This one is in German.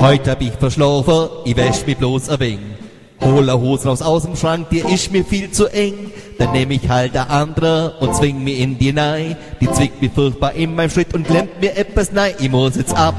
Heute hab ich verschlafen, ich wäsch mich bloß ein wenig. Hol a Hose raus aus dem Schrank, die ist mir viel zu eng. Dann nehm ich halt a andere und zwing mich in die Nei. Die zwickt mich furchtbar in meinem Schritt und klemmt mir etwas nein. Ich muss jetzt ab